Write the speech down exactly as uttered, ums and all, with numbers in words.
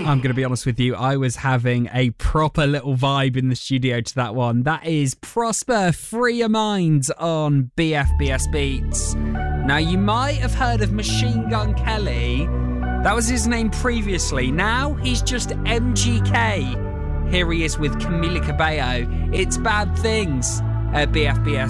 I'm going to be honest with you, I was having a proper little vibe in the studio to that one. That is Prosper, Free Your Mind on B F B S Beats. Now, you might have heard of Machine Gun Kelly. That was his name previously. Now, he's just M G K. Here he is with Camila Cabello. It's Bad Things at B F B S.